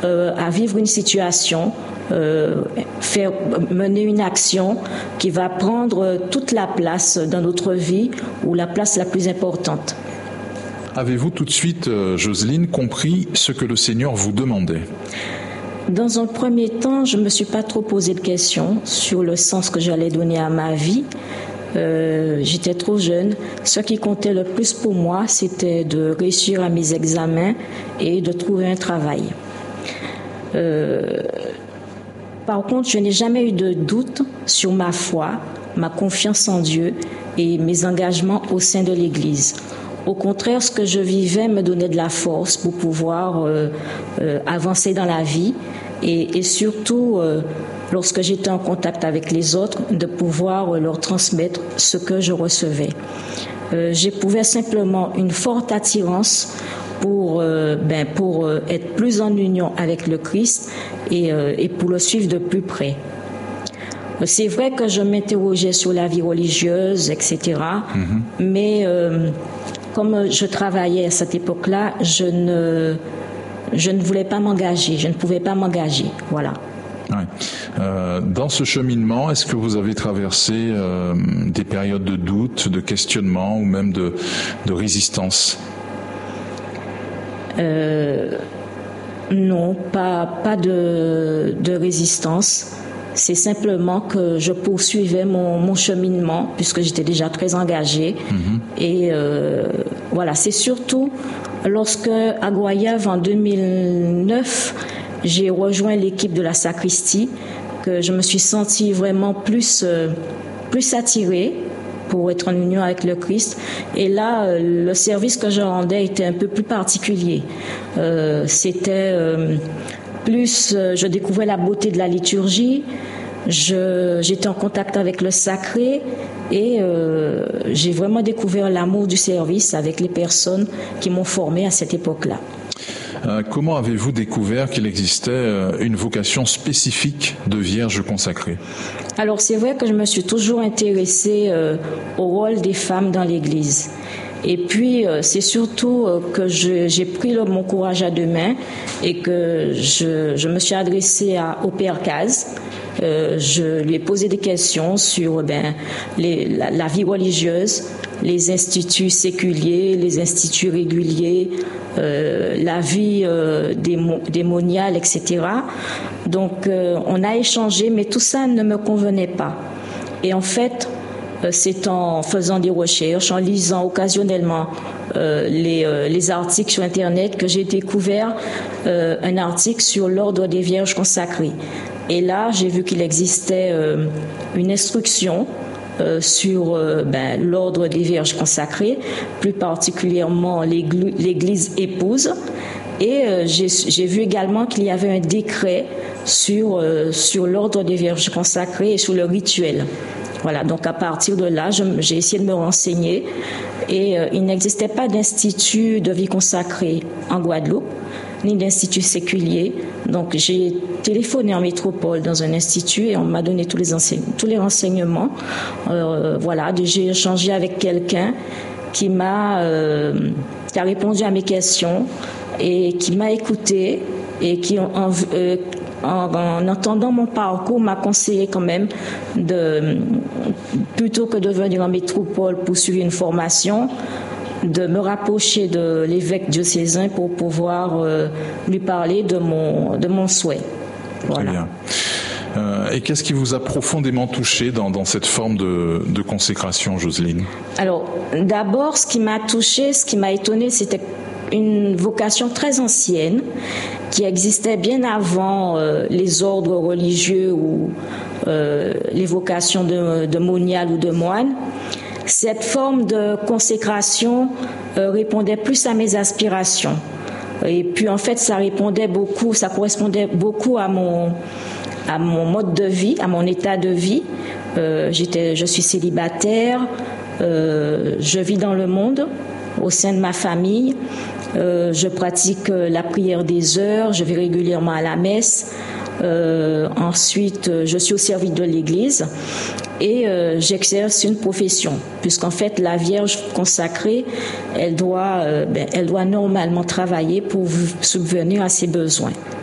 à vivre une situation, mener une action qui va prendre toute la place dans notre vie ou la place la plus importante. Avez-vous tout de suite, Jocelyne, compris ce que le Seigneur vous demandait ? Dans un premier temps, je ne me suis pas trop posé de questions sur le sens que j'allais donner à ma vie. J'étais trop jeune. Ce qui comptait le plus pour moi, c'était de réussir à mes examens et de trouver un travail. Par contre, je n'ai jamais eu de doute sur ma foi, ma confiance en Dieu et mes engagements au sein de l'Église. Au contraire, ce que je vivais me donnait de la force pour pouvoir avancer dans la vie et surtout, lorsque j'étais en contact avec les autres, de pouvoir leur transmettre ce que je recevais. J'éprouvais simplement une forte attirance pour être plus en union avec le Christ et pour le suivre de plus près. C'est vrai que je m'interrogeais sur la vie religieuse, etc. Mais comme je travaillais à cette époque-là, je ne voulais pas m'engager, je ne pouvais pas m'engager, voilà. Ouais. Dans ce cheminement, est-ce que vous avez traversé des périodes de doute, de questionnement ou même de résistance ? Non, pas de résistance. C'est simplement que je poursuivais mon cheminement puisque j'étais déjà très engagée. Et voilà, c'est surtout lorsque à Goyave en 2009, j'ai rejoint l'équipe de la sacristie que je me suis sentie vraiment plus attirée pour être en union avec le Christ. Et là, le service que je rendais était un peu plus particulier. C'était je découvrais la beauté de la liturgie, j'étais en contact avec le sacré et j'ai vraiment découvert l'amour du service avec les personnes qui m'ont formée à cette époque-là. Comment avez-vous découvert qu'il existait une vocation spécifique de vierge consacrée ? Alors c'est vrai que je me suis toujours intéressée au rôle des femmes dans l'Église. Et puis, c'est surtout que j'ai pris mon courage à deux mains et que je me suis adressée au Père Caz. Je lui ai posé des questions sur la vie religieuse, les instituts séculiers, les instituts réguliers, la vie démoniale, etc. Donc, on a échangé, mais tout ça ne me convenait pas. Et en fait, c'est en faisant des recherches, en lisant occasionnellement les articles sur Internet que j'ai découvert un article sur l'ordre des Vierges consacrées. Et là, j'ai vu qu'il existait une instruction sur l'ordre des Vierges consacrées, plus particulièrement l'Église épouse. Et j'ai vu également qu'il y avait un décret sur l'ordre des Vierges consacrées et sur le rituel. Voilà, donc à partir de là, j'ai essayé de me renseigner et il n'existait pas d'institut de vie consacrée en Guadeloupe, ni d'institut séculier. Donc j'ai téléphoné en métropole dans un institut et on m'a donné tous les renseignements. Voilà, j'ai échangé avec quelqu'un qui a répondu à mes questions et qui m'a écouté et qui en entendant mon parcours, m'a conseillé quand même plutôt que de venir en métropole pour suivre une formation, de me rapprocher de l'évêque diocésain pour pouvoir lui parler de mon souhait. Voilà. Très bien. Et qu'est-ce qui vous a profondément touché dans cette forme de consécration, Jocelyne ? Alors, d'abord, ce qui m'a touchée, ce qui m'a étonnée, c'était une vocation très ancienne qui existait bien avant les ordres religieux ou les vocations de monial ou de moine. Cette forme de consécration répondait plus à mes aspirations. Et puis en fait, ça correspondait beaucoup à mon mode de vie, à mon état de vie. Je suis célibataire, je vis dans le monde, au sein de ma famille. Je pratique la prière des heures, je vais régulièrement à la messe. Ensuite, je suis au service de l'Église et j'exerce une profession, puisqu'en fait, la Vierge consacrée, elle doit normalement travailler pour subvenir à ses besoins.